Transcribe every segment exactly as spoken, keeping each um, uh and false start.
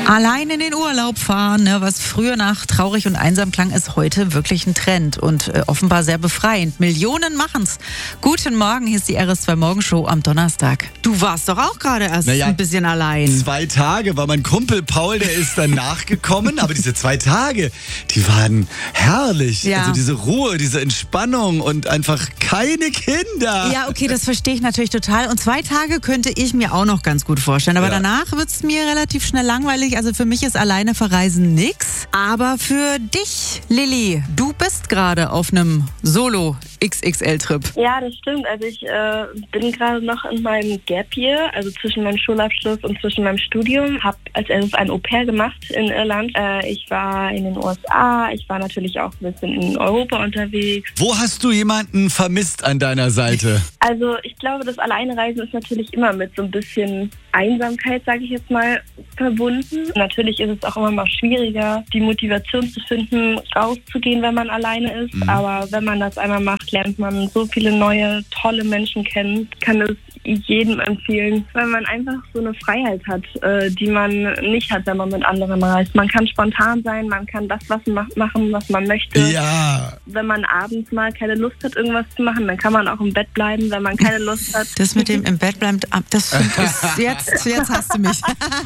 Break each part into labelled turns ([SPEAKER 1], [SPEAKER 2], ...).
[SPEAKER 1] Allein in den Urlaub fahren, ne, was früher nach traurig und einsam klang, ist heute wirklich ein Trend und äh, offenbar sehr befreiend. Millionen machen's. Guten Morgen, hier ist die R S zwei Morgenshow am Donnerstag. Du warst doch auch gerade erst
[SPEAKER 2] naja,
[SPEAKER 1] ein bisschen allein.
[SPEAKER 2] Zwei Tage war mein Kumpel Paul, der ist dann nachgekommen, aber diese zwei Tage, die waren herrlich.
[SPEAKER 1] Ja.
[SPEAKER 2] Also diese Ruhe, diese Entspannung und einfach keine Kinder.
[SPEAKER 1] Ja, okay, das verstehe ich natürlich total. Und zwei Tage könnte ich mir auch noch ganz gut vorstellen. Aber
[SPEAKER 2] Ja.
[SPEAKER 1] danach wird es mir relativ schnell langweilig. Also für mich ist alleine verreisen nix. Aber für dich, Lilly, du bist gerade auf einem Solo-X X L-Trip.
[SPEAKER 3] Ja, das stimmt. Also ich äh, bin gerade noch in meinem Gap Year, also zwischen meinem Schulabschluss und zwischen meinem Studium. Habe als erstes ein Au-pair gemacht in Irland. Äh, ich war in den U S A, ich war natürlich auch ein bisschen in Europa unterwegs.
[SPEAKER 2] Wo hast du jemanden vermisst an deiner Seite?
[SPEAKER 3] Also ich glaube, das Alleinereisen ist natürlich immer mit so ein bisschen Einsamkeit, sage ich jetzt mal, verbunden. Natürlich ist es auch immer mal schwieriger, die Motivation zu finden, rauszugehen, wenn man alleine ist. Mhm. Aber wenn man das einmal macht, lernt man so viele neue, tolle Menschen kennen. Kann es jedem empfehlen, weil man einfach so eine Freiheit hat, äh, die man nicht hat, wenn man mit anderen reist. Man kann spontan sein, man kann das was ma- machen, was man möchte.
[SPEAKER 2] Ja.
[SPEAKER 3] Wenn man abends mal keine Lust hat, irgendwas zu machen, dann kann man auch im Bett bleiben, wenn man keine Lust hat.
[SPEAKER 1] Das mit dem im Bett bleiben, das ist jetzt, jetzt hast du mich.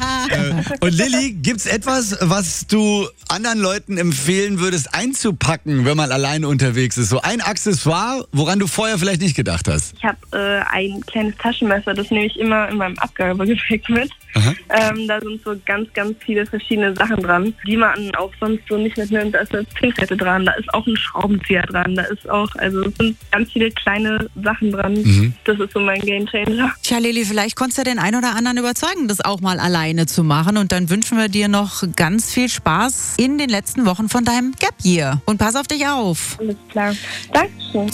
[SPEAKER 2] äh, und Lilly, gibt's etwas, was du anderen Leuten empfehlen würdest, einzupacken, wenn man alleine unterwegs ist? So ein Accessoire, woran du vorher vielleicht nicht gedacht hast?
[SPEAKER 3] Ich habe äh, ein kleines Taschenmesser, das nehme ich immer in meinem Abgabegepäck mit. Ähm, da sind so ganz, ganz viele verschiedene Sachen dran, die man auch sonst so nicht mitnimmt. Da ist eine Pinzette dran, da ist auch ein Schraubenzieher dran, da ist auch, also es sind ganz viele kleine Sachen dran. Mhm. Das ist so mein Gamechanger.
[SPEAKER 1] Tja, Lilly, vielleicht konntest du den einen oder anderen überzeugen, das auch mal alleine zu machen. Und dann wünschen wir dir noch ganz viel Spaß in den letzten Wochen von deinem Gap Year. Und pass auf dich auf.
[SPEAKER 3] Alles klar. Dankeschön.